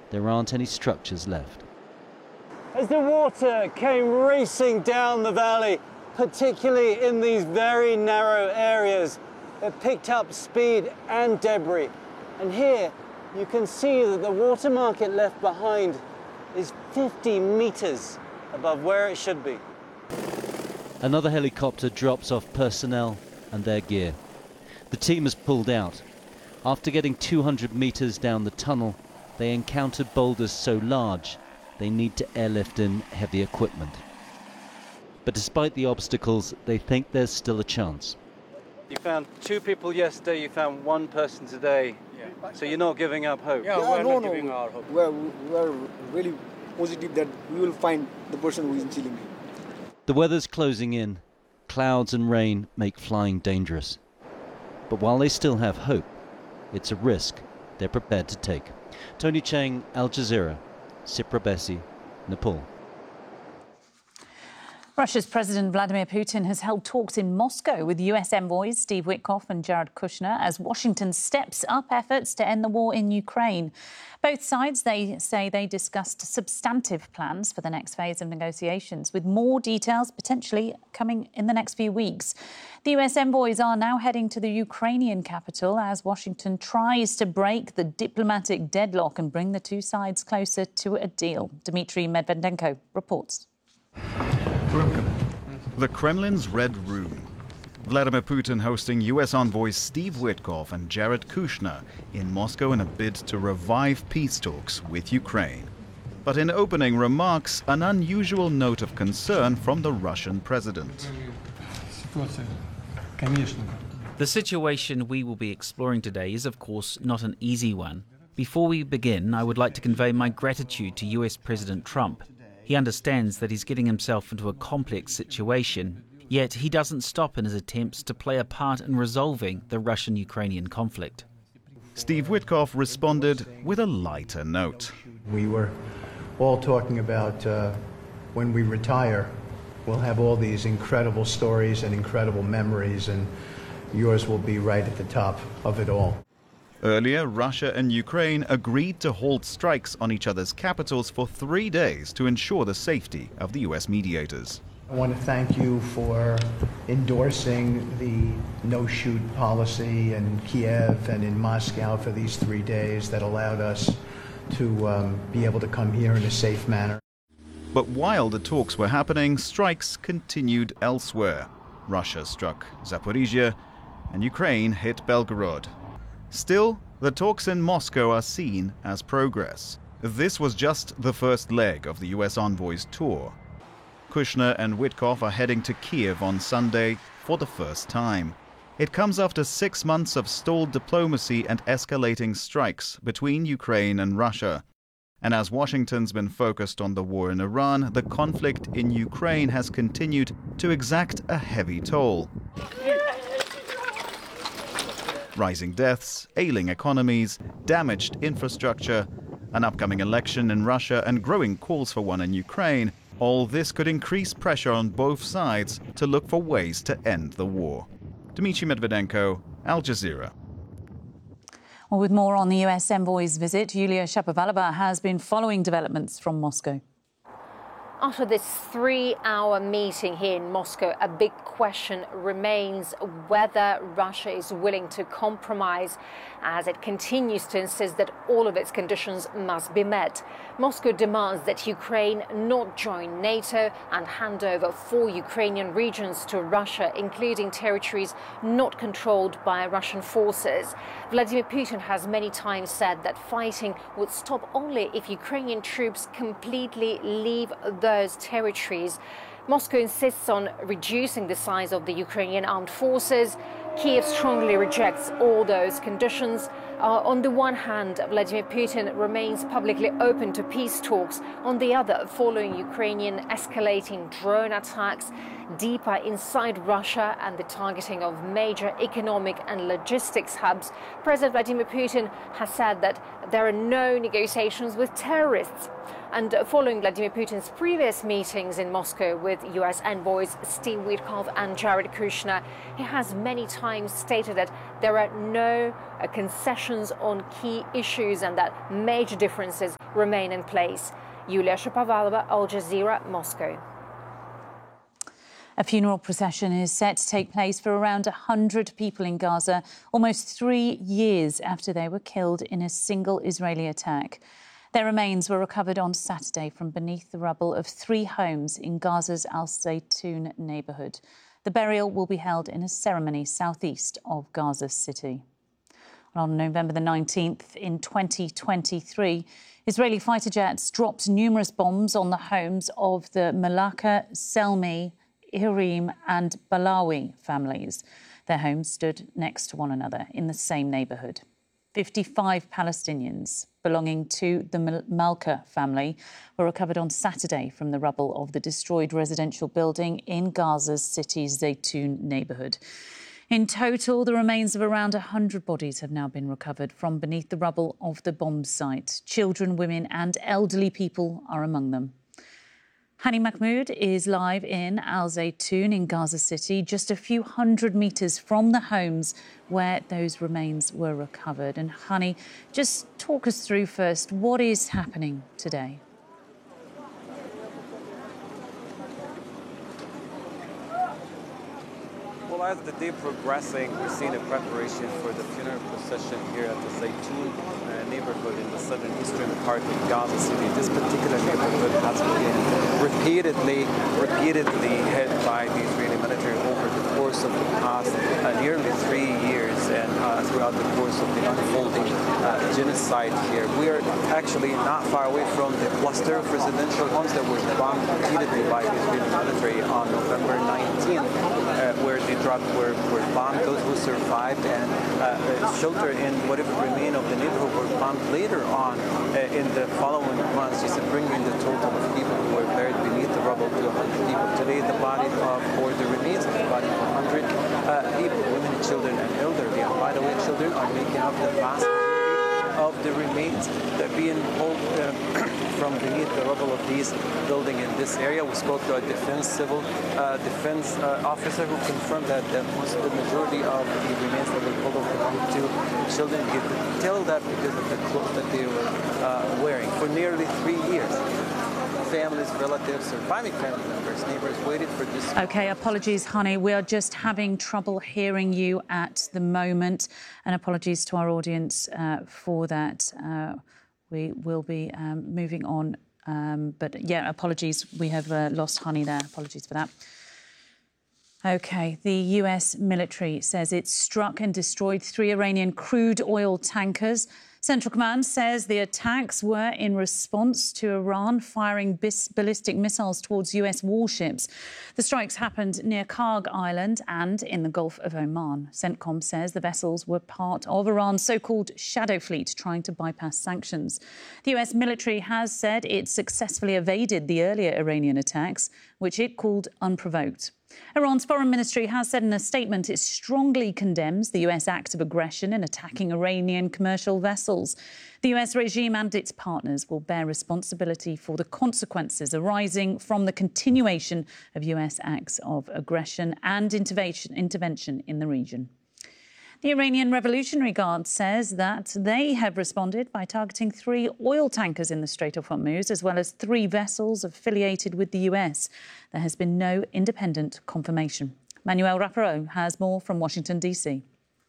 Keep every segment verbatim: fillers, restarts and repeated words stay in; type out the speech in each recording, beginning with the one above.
there aren't any structures left. As the water came racing down the valley, particularly in these very narrow areas, it picked up speed and debris. And here you can see that the watermark it left behind is fifty meters above where it should be. Another helicopter drops off personnel and their gear. The team has pulled out. After getting two hundred meters down the tunnel, they encountered boulders so large they need to airlift in heavy equipment. But despite the obstacles, they think there's still a chance. You found two people yesterday, you found one person today. Yeah. So you're not giving up hope? Yeah, yeah we're no, not no. giving our hope. We're, we're really positive that we will find the person who is in Chile. The weather's closing in. Clouds and rain make flying dangerous. But while they still have hope, it's a risk they're prepared to take. Tony Cheng, Al Jazeera, Sipra Bessi, Nepal. Russia's President Vladimir Putin has held talks in Moscow with U S envoys Steve Witkoff and Jared Kushner as Washington steps up efforts to end the war in Ukraine. Both sides, they say, they discussed substantive plans for the next phase of negotiations, with more details potentially coming in the next few weeks. The U S envoys are now heading to the Ukrainian capital as Washington tries to break the diplomatic deadlock and bring the two sides closer to a deal. Dmitry Medvedenko reports. The Kremlin's Red Room. Vladimir Putin hosting U S envoys Steve Witkoff and Jared Kushner in Moscow in a bid to revive peace talks with Ukraine. But in opening remarks, an unusual note of concern from the Russian president. The situation we will be exploring today is, of course, not an easy one. Before we begin, I would like to convey my gratitude to U S President Trump. He understands that he's getting himself into a complex situation, yet he doesn't stop in his attempts to play a part in resolving the Russian-Ukrainian conflict. Steve Witkoff responded with a lighter note. We were all talking about uh, when we retire, we'll have all these incredible stories and incredible memories, and yours will be right at the top of it all. Earlier, Russia and Ukraine agreed to halt strikes on each other's capitals for three days to ensure the safety of the U S mediators. I want to thank you for endorsing the no-shoot policy in Kiev and in Moscow for these three days that allowed us to um, be able to come here in a safe manner. But while the talks were happening, strikes continued elsewhere. Russia struck Zaporizhia and Ukraine hit Belgorod. Still, the talks in Moscow are seen as progress. This was just the first leg of the U S envoys' tour. Kushner and Witkoff are heading to Kiev on Sunday for the first time. It comes after six months of stalled diplomacy and escalating strikes between Ukraine and Russia. And as Washington's been focused on the war in Iran, the conflict in Ukraine has continued to exact a heavy toll. Rising deaths, ailing economies, damaged infrastructure, an upcoming election in Russia and growing calls for one in Ukraine, all this could increase pressure on both sides to look for ways to end the war. Dmitry Medvedenko, Al Jazeera. Well, with more on the U S envoy's visit, Yulia Shapovalova has been following developments from Moscow. After this three-hour meeting here in Moscow, a big question remains whether Russia is willing to compromise as it continues to insist that all of its conditions must be met. Moscow demands that Ukraine not join NATO and hand over four Ukrainian regions to Russia, including territories not controlled by Russian forces. Vladimir Putin has many times said that fighting would stop only if Ukrainian troops completely leave those territories. Moscow insists on reducing the size of the Ukrainian armed forces. Kiev strongly rejects all those conditions. Uh, on the one hand, Vladimir Putin remains publicly open to peace talks. On the other, following Ukrainian escalating drone attacks deeper inside Russia and the targeting of major economic and logistics hubs, President Vladimir Putin has said that there are no negotiations with terrorists. And following Vladimir Putin's previous meetings in Moscow with U S envoys Steve Witkoff and Jared Kushner, he has many times stated that there are no uh, concessions on key issues and that major differences remain in place. Yulia Shapovalova, Al Jazeera, Moscow. A funeral procession is set to take place for around one hundred people in Gaza, almost three years after they were killed in a single Israeli attack. Their remains were recovered on Saturday from beneath the rubble of three homes in Gaza's Al Zaytun neighbourhood. The burial will be held in a ceremony southeast of Gaza City. On November the nineteenth in twenty twenty-three, Israeli fighter jets dropped numerous bombs on the homes of the Malaka, Selmi, Irim and Balawi families. Their homes stood next to one another in the same neighbourhood. fifty-five Palestinians belonging to the Malka family were recovered on Saturday from the rubble of the destroyed residential building in Gaza's City Zaytun neighbourhood. In total, the remains of around one hundred bodies have now been recovered from beneath the rubble of the bomb site. Children, women and elderly people are among them. Hani Mahmoud is live in Al Zaytun in Gaza City, just a few hundred metres from the homes where those remains were recovered. And Hani, just talk us through first, what is happening today? Well, as the day progressing, we're seeing a preparation for the funeral procession here at the Zaytun uh, neighborhood in the southern eastern part of Gaza City. This particular neighborhood has been repeatedly, repeatedly hit by the Israeli military over the course of the past uh, nearly three years and uh, throughout the course of the unfolding uh, genocide here. We are actually not far away from the cluster of residential homes that were bombed repeatedly by the Israeli military on November nineteenth, uh, where the dropped were, were bombed. Those who survived and uh, shelter in whatever remain of the neighborhood were bombed later on uh, in the following months, just bringing the total of people who were buried beneath the rubble to one hundred people. Today, the body of, or the remains of the body of one hundred uh, people, women, children, and elderly. And by the way, children are making up the vast majority of the remains that are being pulled uh, from beneath the rubble of these buildings in this area. We spoke to a defense civil uh, defense uh, officer who confirmed that, that most of the majority of the remains that were pulled over belong to children. He could tell that because of the clothes that they were uh, wearing for nearly three years. Families, relatives, surviving family members, neighbors waited for this. OK, apologies, Hani. We are just having trouble hearing you at the moment. And apologies to our audience uh, for that. Uh, we will be um, moving on. Um, but, yeah, apologies. We have uh, lost Hani there. Apologies for that. OK, the U S military says it struck and destroyed three Iranian crude oil tankers. Central Command says the attacks were in response to Iran firing bis- ballistic missiles towards U S warships. The strikes happened near Karg Island and in the Gulf of Oman. CENTCOM says the vessels were part of Iran's so-called shadow fleet trying to bypass sanctions. The U S military has said it successfully evaded the earlier Iranian attacks, which it called unprovoked. Iran's foreign ministry has said in a statement it strongly condemns the U S act of aggression in attacking Iranian commercial vessels. The U S regime and its partners will bear responsibility for the consequences arising from the continuation of U S acts of aggression and intervention, intervention in the region. The Iranian Revolutionary Guard says that they have responded by targeting three oil tankers in the Strait of Hormuz, as well as three vessels affiliated with the U S. There has been no independent confirmation. Manuel Raparo has more from Washington, D C.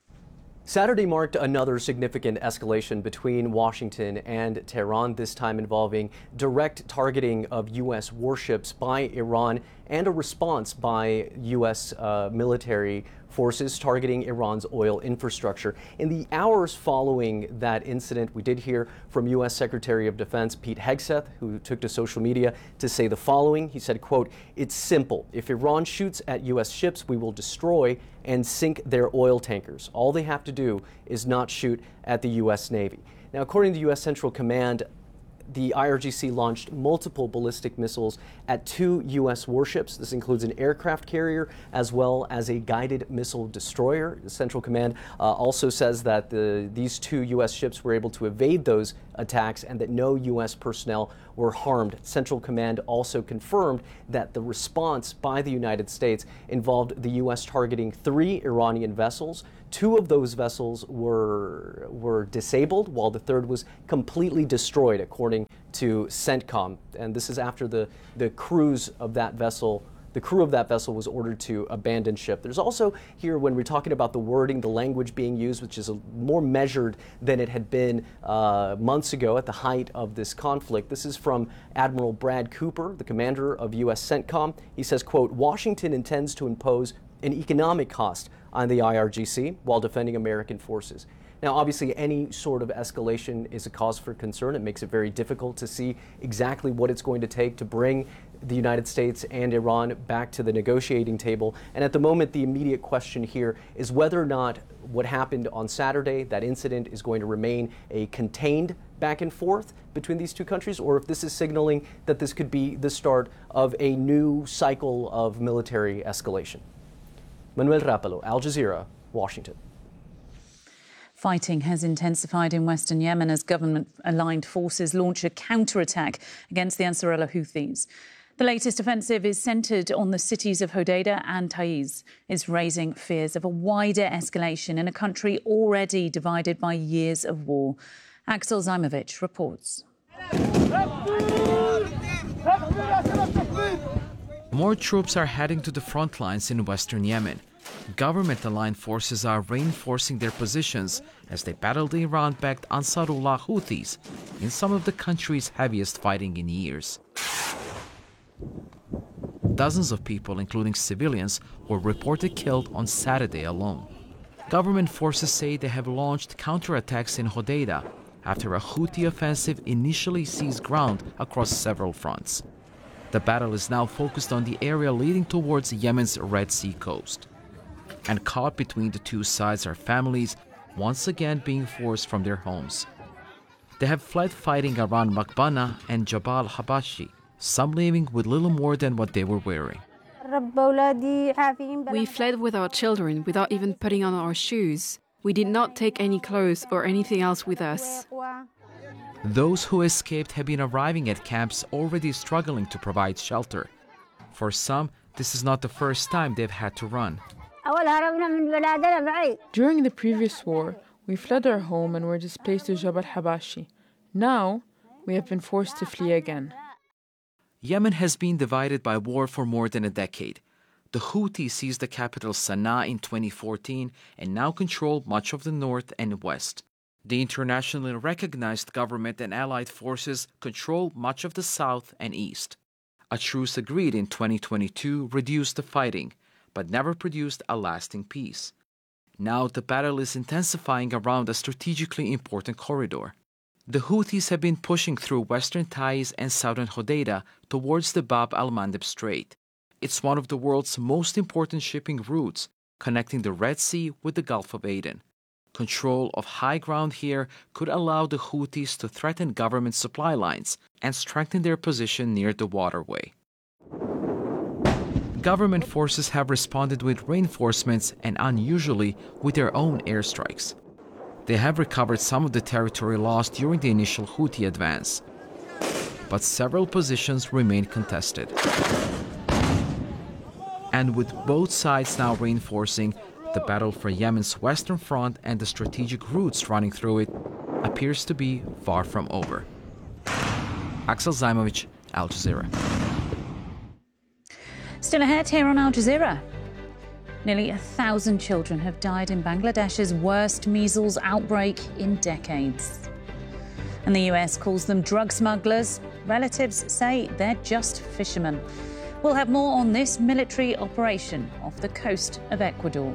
Saturday marked another significant escalation between Washington and Tehran, this time involving direct targeting of U S warships by Iran and a response by U S uh, military forces targeting Iran's oil infrastructure. In the hours following that incident, we did hear from U S Secretary of Defense Pete Hegseth, who took to social media to say the following. He said, quote, "It's simple. If Iran shoots at U S ships, we will destroy and sink their oil tankers. All they have to do is not shoot at the U S Navy." Now, according to U S Central Command, the I R G C launched multiple ballistic missiles at two U S warships. This includes an aircraft carrier as well as a guided missile destroyer. The Central Command uh, also says that the, these two U S ships were able to evade those attacks and that no U S personnel were harmed. Central Command also confirmed that the response by the United States involved the U S targeting three Iranian vessels, Two of those vessels were were disabled, while the third was completely destroyed, according to CENTCOM. And this is after the, the crews of that vessel, the crew of that vessel was ordered to abandon ship. There's also here, when we're talking about the wording, the language being used, which is a, more measured than it had been uh, months ago at the height of this conflict. This is from Admiral Brad Cooper, the commander of U S CENTCOM. He says, quote, Washington intends to impose an economic cost on the I R G C while defending American forces. Now, obviously, any sort of escalation is a cause for concern. It makes it very difficult to see exactly what it's going to take to bring the United States and Iran back to the negotiating table. And at the moment, the immediate question here is whether or not what happened on Saturday, that incident, is going to remain a contained back and forth between these two countries, or if this is signaling that this could be the start of a new cycle of military escalation. Manuel Rapalo, Al Jazeera, Washington. Fighting has intensified in western Yemen as government-aligned forces launch a counterattack against the Ansarullah Houthis. The latest offensive is centred on the cities of Hodeidah and Taiz. It's raising fears of a wider escalation in a country already divided by years of war. Axel Zaimovich reports. More troops are heading to the front lines in western Yemen. Government-aligned forces are reinforcing their positions as they battle the Iran-backed Ansarullah Houthis in some of the country's heaviest fighting in years. Dozens of people, including civilians, were reported killed on Saturday alone. Government forces say they have launched counterattacks in Hodeidah after a Houthi offensive initially seized ground across several fronts. The battle is now focused on the area leading towards Yemen's Red Sea coast. And caught between the two sides are families once again being forced from their homes. They have fled fighting around Makbana and Jabal Habashi, some leaving with little more than what they were wearing. We fled with our children without even putting on our shoes. We did not take any clothes or anything else with us. Those who escaped have been arriving at camps already struggling to provide shelter. For some, this is not the first time they've had to run. During the previous war, we fled our home and were displaced to Jabal Habashi. Now, we have been forced to flee again. Yemen has been divided by war for more than a decade. The Houthis seized the capital Sana'a in twenty fourteen and now control much of the north and west. The internationally recognized government and allied forces control much of the south and east. A truce agreed in twenty twenty-two reduced the fighting, but never produced a lasting peace. Now the battle is intensifying around a strategically important corridor. The Houthis have been pushing through western Taiz and southern Hodeidah towards the Bab al-Mandeb Strait. It's one of the world's most important shipping routes, connecting the Red Sea with the Gulf of Aden. Control of high ground here could allow the Houthis to threaten government supply lines and strengthen their position near the waterway. Government forces have responded with reinforcements and unusually with their own airstrikes. They have recovered some of the territory lost during the initial Houthi advance, but several positions remain contested. And with both sides now reinforcing, the battle for Yemen's western front and the strategic routes running through it appears to be far from over. Axel Zaimovich, Al Jazeera. Still ahead here on Al Jazeera. Nearly a thousand children have died in Bangladesh's worst measles outbreak in decades. And the U S calls them drug smugglers. Relatives say they're just fishermen. We'll have more on this military operation off the coast of Ecuador.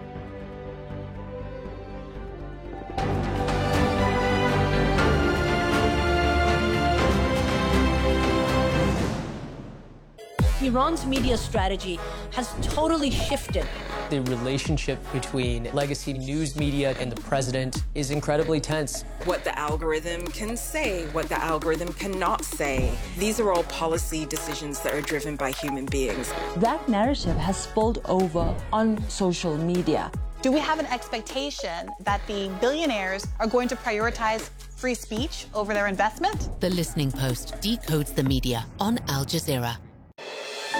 Iran's media strategy has totally shifted. The relationship between legacy news media and the president is incredibly tense. What the algorithm can say, what the algorithm cannot say. These are all policy decisions that are driven by human beings. That narrative has spilled over on social media. Do we have an expectation that the billionaires are going to prioritize free speech over their investment? The Listening Post decodes the media on Al Jazeera.